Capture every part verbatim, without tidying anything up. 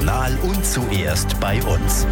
regional und zuerst bei uns.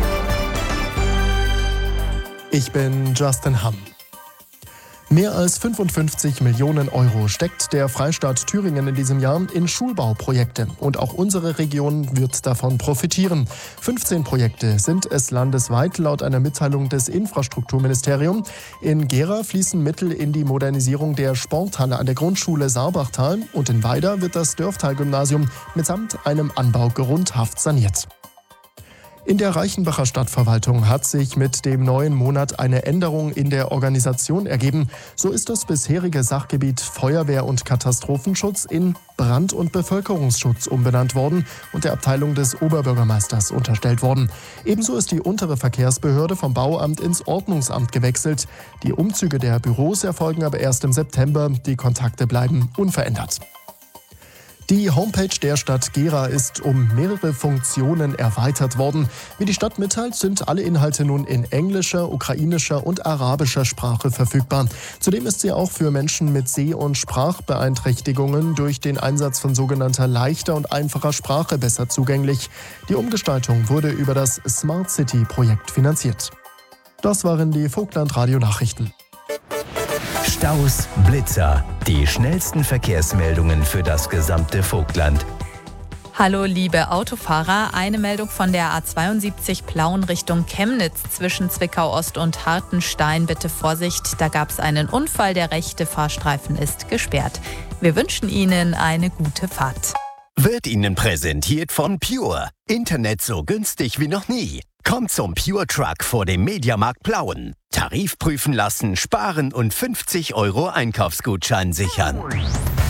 Ich bin Justin Hamm. Mehr als fünfundfünfzig Millionen Euro steckt der Freistaat Thüringen in diesem Jahr in Schulbauprojekte. Und auch unsere Region wird davon profitieren. fünfzehn Projekte sind es landesweit, laut einer Mitteilung des Infrastrukturministeriums. In Gera fließen Mittel in die Modernisierung der Sporthalle an der Grundschule Saarbachtal. Und in Weida wird das Dörftal-Gymnasium mitsamt einem Anbau grundhaft saniert. In der Reichenbacher Stadtverwaltung hat sich mit dem neuen Monat eine Änderung in der Organisation ergeben. So ist das bisherige Sachgebiet Feuerwehr und Katastrophenschutz in Brand- und Bevölkerungsschutz umbenannt worden und der Abteilung des Oberbürgermeisters unterstellt worden. Ebenso ist die untere Verkehrsbehörde vom Bauamt ins Ordnungsamt gewechselt. Die Umzüge der Büros erfolgen aber erst im September. Die Kontakte bleiben unverändert. Die Homepage der Stadt Gera ist um mehrere Funktionen erweitert worden. Wie die Stadt mitteilt, sind alle Inhalte nun in englischer, ukrainischer und arabischer Sprache verfügbar. Zudem ist sie auch für Menschen mit Seh- und Sprachbeeinträchtigungen durch den Einsatz von sogenannter leichter und einfacher Sprache besser zugänglich. Die Umgestaltung wurde über das Smart City-Projekt finanziert. Das waren die Vogtland-Radio-Nachrichten. Staus, Blitzer, die schnellsten Verkehrsmeldungen für das gesamte Vogtland. Hallo liebe Autofahrer, eine Meldung von der A zweiundsiebzig Plauen Richtung Chemnitz zwischen Zwickau Ost und Hartenstein. Bitte Vorsicht, da gab es einen Unfall, der rechte Fahrstreifen ist gesperrt. Wir wünschen Ihnen eine gute Fahrt. Wird Ihnen präsentiert von Pure. Internet so günstig wie noch nie. Kommt zum Pure Truck vor dem Mediamarkt Plauen. Tarif prüfen lassen, sparen und fünfzig Euro Einkaufsgutschein sichern.